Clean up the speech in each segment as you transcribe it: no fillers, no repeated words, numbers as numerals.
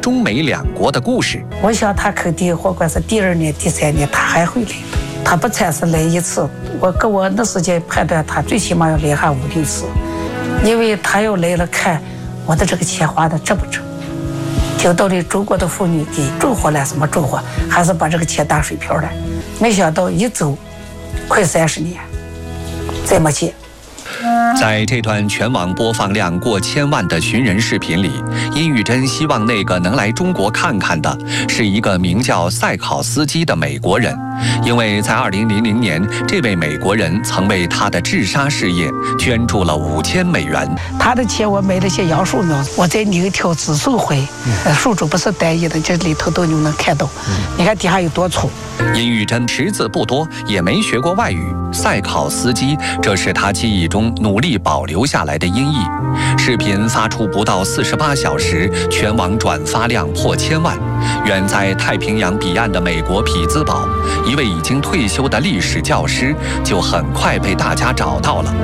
中美两国的故事。 我想他肯定或者是第2年、第3年他还会来，他不才是来一次。我那时间判断他最起码要来5、6次，因为他要来了看我的这个钱花的值不值。听到的中国的妇女给种活了什么种活，还是把这个钱打水漂了。没想到一走快30年，再没见。 在这段全网播放量过1000万的寻人视频里，殷玉珍希望那个能来中国看看的是一个名叫赛考斯基的美国人，因为在2000年，这位美国人曾为他的治沙事业捐助了5000美元。 他的钱我买了些杨树苗，我在拧挑紫树灰，树种不是单一的，这里头都能看到。你看底下有多粗。 殷玉珍识字不多，也没学过外语。赛考斯基，这是他记忆中努力保留下来的音译。视频发出不到48小时，全网转发量破1000万。远在太平洋彼岸的美国匹兹堡，一位已经退休的历史教师就很快被大家找到了。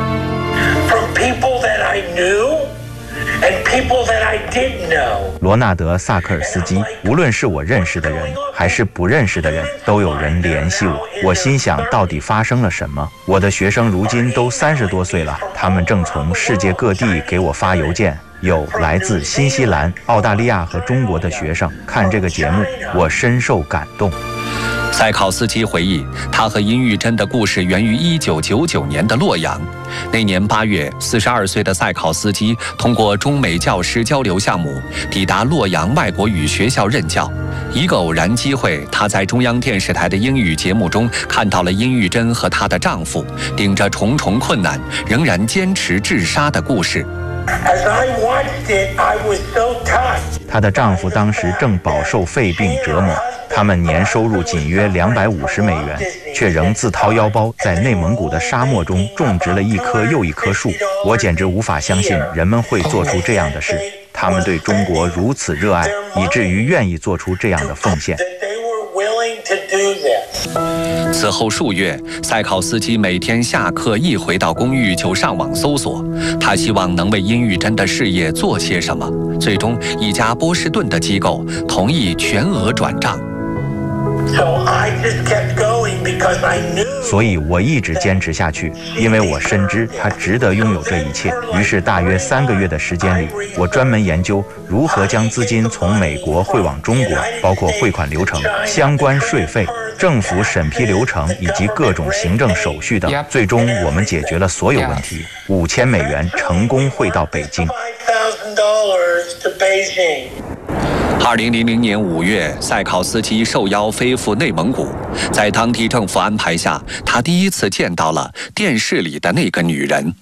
罗纳德·萨克尔斯基，无论是我认识的人还是不认识的人，都有人联系我。我心想，到底发生了什么？我的学生如今都30多岁了，他们正从世界各地给我发邮件。有来自新西兰、澳大利亚和中国的学生看这个节目，我深受感动。 赛考斯基回忆，他和殷玉珍的故事源于1999年的洛阳。那年8月，42岁的赛考斯基通过中美教师交流项目抵达洛阳外国语学校任教。一个偶然机会，他在中央电视台的英语节目中看到了殷玉珍和她的丈夫顶着重重困难仍然坚持治沙的故事。 她的丈夫当时正饱受肺病折磨，他们年收入仅约250美元，却仍自掏腰包在内蒙古的沙漠中种植了一棵又一棵树。我简直无法相信人们会做出这样的事，他们对中国如此热爱，以至于愿意做出这样的奉献。 此后数月，赛考斯基每天下课一回到公寓就上网搜索，他希望能为殷玉珍的事业做些什么。最终，一家波士顿的机构同意全额转账。 所以我一直坚持下去，因为我深知他值得拥有这一切。于是大约3个月的时间里，我专门研究如何将资金从美国汇往中国，包括汇款流程、相关税费、政府审批流程以及各种行政手续等。最终我们解决了所有问题，5000美元成功汇到北京。 2000年5月，赛考斯基受邀飞赴内蒙古，在当地政府安排下，他第一次见到了电视里的那个女人。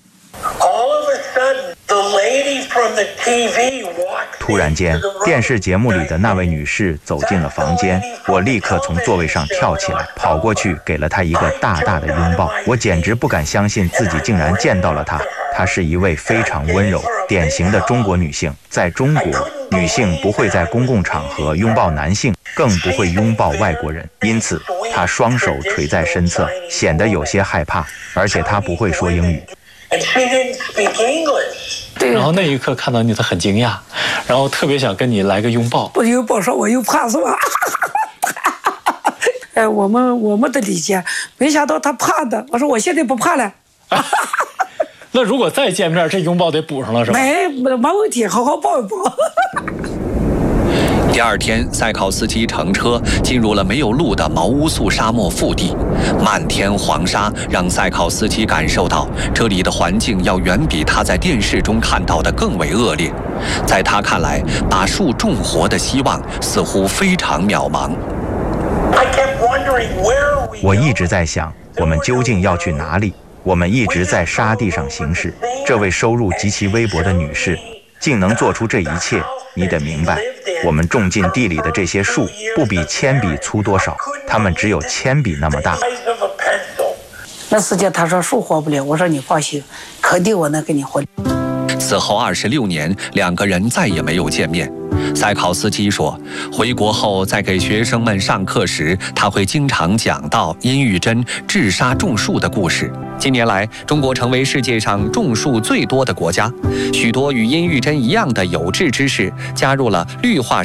突然间，电视节目里的那位女士走进了房间，我立刻从座位上跳起来，跑过去给了她一个大大的拥抱。我简直不敢相信自己竟然见到了她。她是一位非常温柔、典型的中国女性。在中国，女性不会在公共场合拥抱男性，更不会拥抱外国人。因此，她双手垂在身侧，显得有些害怕，而且她不会说英语。 然后那一刻看到你，他很惊讶，然后特别想跟你来个拥抱。 不拥抱说我又怕是吧？我们的理解，没想到他怕的。我说我现在不怕了。 那如果再见面，这拥抱得补上了是吧？ 没问题，好好抱一抱。 第2天，赛考斯基乘车进入了没有路的毛乌素沙漠腹地，漫天黄沙让赛考斯基感受到这里的环境要远比他在电视中看到的更为恶劣。在他看来，把树种活的希望似乎非常渺茫。 我一直在想，我们究竟要去哪里？我们一直在沙地上行驶。这位收入极其微薄的女士竟能做出这一切，你得明白，我们种进地里的这些树不比铅笔粗多少，它们只有铅笔那么大。 那时间他说树活不了，我说你放心，肯定我能给你活。 此后26年，2个人再也没有见面。赛考斯基说，回国后在给学生们上课时，他会经常讲到殷玉珍治沙种树的故事。近年来，中国成为世界上种树最多的国家，许多与殷玉珍一样的有志之士加入了绿化